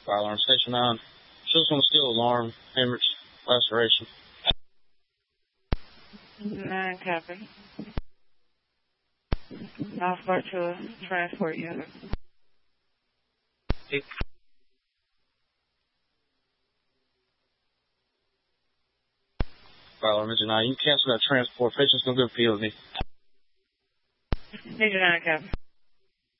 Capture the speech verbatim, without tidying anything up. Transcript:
Fire alarm station nine. Shows on the steel alarm, hemorrhage, laceration. Nine copy. I'll start to a transport unit. Eight. Fire alarm engine nine. You can cancel that transport. Patient's no good for you. Engine nine copy.